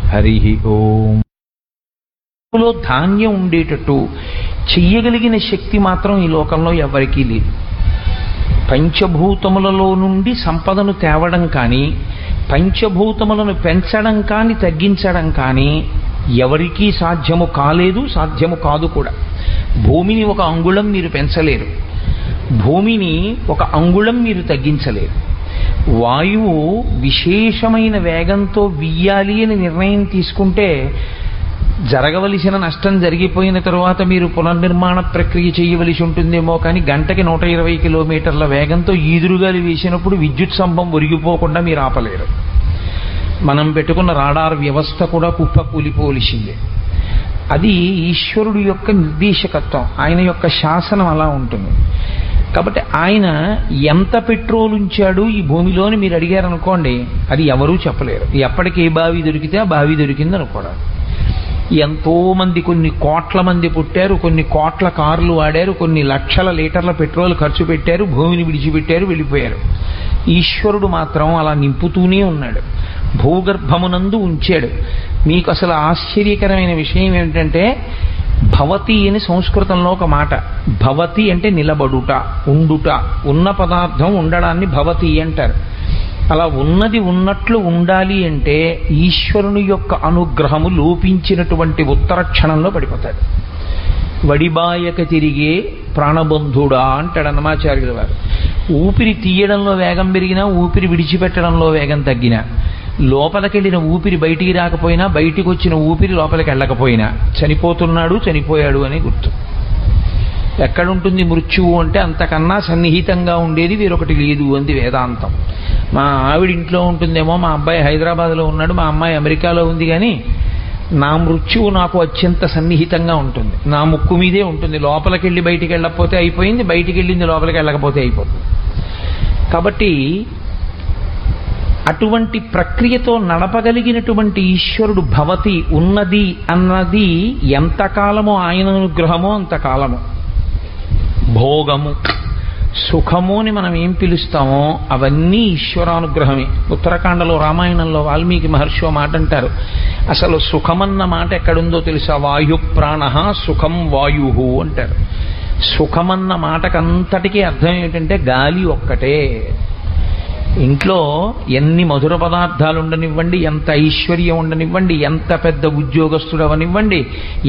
హరి ఓం. ధాన్యం ఉండేటట్టు చెయ్యగలిగిన శక్తి మాత్రం ఈ లోకంలో ఎవరికీ లేదు. పంచభూతములలో నుండి సంపదను తేవడం కానీ, పంచభూతములను పెంచడం కానీ తగ్గించడం కానీ ఎవరికీ సాధ్యము కాలేదు, సాధ్యము కాదు కూడా. భూమిని ఒక అంగుళం మీరు పెంచలేరు, భూమిని ఒక అంగుళం మీరు తగ్గించలేరు. వాయువు విశేషమైన వేగంతో వీయాలి అని నిర్ణయం తీసుకుంటే జరగవలసిన నష్టం జరిగిపోయిన తరువాత మీరు పునర్నిర్మాణ ప్రక్రియ చేయవలసి ఉంటుందేమో కానీ గంటకి 120 కిలోమీటర్ల వేగంతో ఈదురుగాలి వేసినప్పుడు విద్యుత్ స్తంభం ఒరిగిపోకుండా మీరు ఆపలేరు. మనం పెట్టుకున్న రాడార్ వ్యవస్థ కూడా కుప్ప కూలిపోవలసిందే. అది ఈశ్వరుడు యొక్క నిర్దేశకత్వం, ఆయన యొక్క శాసనం అలా ఉంటుంది. కాబట్టి ఆయన ఎంత పెట్రోల్ ఉంచాడు ఈ భూమిలోని మీరు అడిగారనుకోండి, అది ఎవరూ చెప్పలేరు. ఎప్పటికి ఏ బావి దొరికితే ఆ బావి దొరికింది అనుకోవడం. ఎంతో మంది, కొన్ని కోట్ల మంది పుట్టారు, కొన్ని కోట్ల కార్లు వాడారు, కొన్ని లక్షల లీటర్ల పెట్రోల్ ఖర్చు పెట్టారు, భూమిని విడిచిపెట్టారు, వెళ్ళిపోయారు. ఈశ్వరుడు మాత్రం అలా నింపుతూనే ఉన్నాడు, భూగర్భమునందు ఉంచాడు. మీకు అసలు ఆశ్చర్యకరమైన విషయం ఏమిటంటే, భవతి అని సంస్కృతంలో ఒక మాట. భవతి అంటే నిలబడుట, ఉండుట, ఉన్న పదార్థం ఉండడాన్ని భవతి అంటారు. అలా ఉన్నది ఉన్నట్లు ఉండాలి అంటే ఈశ్వరుని యొక్క అనుగ్రహము లోపించినటువంటి ఉత్తర క్షణంలో పడిపోతాడు. వడిబాయక తిరిగే ప్రాణబంధుడా అంటాడు అన్నమాచార్యుల వారు. ఊపిరి తీయడంలో వేగం పెరిగినా, ఊపిరి విడిచిపెట్టడంలో వేగం తగ్గినా, లోపలికెళ్ళిన ఊపిరి బయటికి రాకపోయినా, బయటికి వచ్చిన ఊపిరి లోపలికి వెళ్ళకపోయినా చనిపోతున్నాడు, చనిపోయాడు అని గుర్తు. ఎక్కడుంటుంది మృత్యువు అంటే అంతకన్నా సన్నిహితంగా ఉండేది వేరొకటి లేదు అంది వేదాంతం. మా ఆవిడ ఇంట్లో ఉంటుందేమో, మా అబ్బాయి హైదరాబాద్లో ఉన్నాడు, మా అమ్మాయి అమెరికాలో ఉంది, కానీ నా మృత్యువు నాకు అత్యంత సన్నిహితంగా ఉంటుంది. నా ముక్కు మీదే ఉంటుంది. లోపలికి వెళ్ళి బయటికి వెళ్ళకపోతే అయిపోయింది, బయటికి వెళ్ళింది లోపలికి వెళ్ళకపోతే అయిపోతుంది. కాబట్టి అటువంటి ప్రక్రియతో నడపగలిగినటువంటి ఈశ్వరుడు భవతి, ఉన్నది అన్నది ఎంతకాలమో ఆయన అనుగ్రహమో అంతకాలము. భోగము, సుఖము అని మనం ఏం పిలుస్తామో అవన్నీ ఈశ్వరానుగ్రహమే. ఉత్తరాఖండలో రామాయణంలో వాల్మీకి మహర్షి మాట అంటారు, అసలు సుఖమన్న మాట ఎక్కడుందో తెలుసా? వాయు ప్రాణ సుఖం వాయు అంటారు. సుఖమన్న మాటకంతటికీ అర్థం ఏమిటంటే గాలి ఒక్కటే. ఇంట్లో ఎన్ని మధుర పదార్థాలు ఉండనివ్వండి, ఎంత ఐశ్వర్యం ఉండనివ్వండి, ఎంత పెద్ద ఉద్యోగస్తుడు అవనివ్వండి,